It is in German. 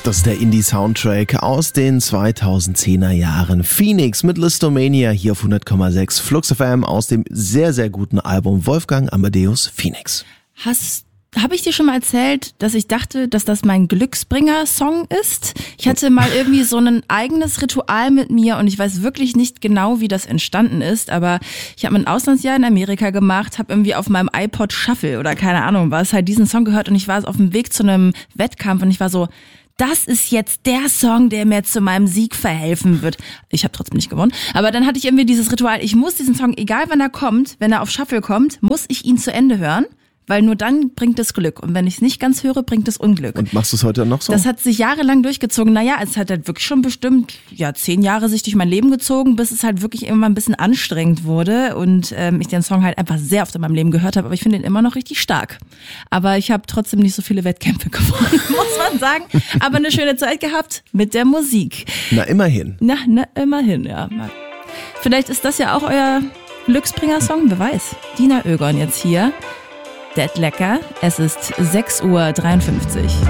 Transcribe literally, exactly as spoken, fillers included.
Das ist der Indie-Soundtrack aus den zweitausendzehner Jahren. Phoenix mit Listomania hier auf hundert Komma sechs Flux F M aus dem sehr, sehr guten Album Wolfgang Amadeus Phoenix. Hast Habe ich dir schon mal erzählt, dass ich dachte, dass das mein Glücksbringer-Song ist? Ich hatte mal irgendwie so ein eigenes Ritual mit mir und ich weiß wirklich nicht genau, wie das entstanden ist, aber ich habe ein Auslandsjahr in Amerika gemacht, habe irgendwie auf meinem iPod Shuffle oder keine Ahnung was halt diesen Song gehört und ich war auf dem Weg zu einem Wettkampf und ich war so, das ist jetzt der Song, der mir zu meinem Sieg verhelfen wird. Ich habe trotzdem nicht gewonnen, aber dann hatte ich irgendwie dieses Ritual, ich muss diesen Song, egal wann er kommt, wenn er auf Shuffle kommt, muss ich ihn zu Ende hören. Weil nur dann bringt es Glück. Und wenn ich es nicht ganz höre, bringt es Unglück. Und machst du es heute noch so? Das hat sich jahrelang durchgezogen. Naja, es hat halt wirklich schon bestimmt ja zehn Jahre sich durch mein Leben gezogen, bis es halt wirklich immer ein bisschen anstrengend wurde. Und ähm, ich den Song halt einfach sehr oft in meinem Leben gehört habe. Aber ich finde ihn immer noch richtig stark. Aber ich habe trotzdem nicht so viele Wettkämpfe gewonnen, muss man sagen. Aber eine schöne Zeit gehabt mit der Musik. Na, immerhin. Na, na immerhin, ja. Vielleicht ist das ja auch euer Glücksbringer-Song, wer weiß. Dina Oegon jetzt hier. Dead Lecker. Es ist sechs Uhr dreiundfünfzig.